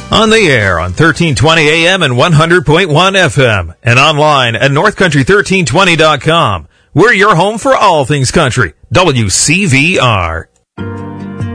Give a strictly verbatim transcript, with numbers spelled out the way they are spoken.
On the air on thirteen twenty A M and one hundred point one F M and online at north country thirteen twenty dot com. We're your home for all things country. W C V R.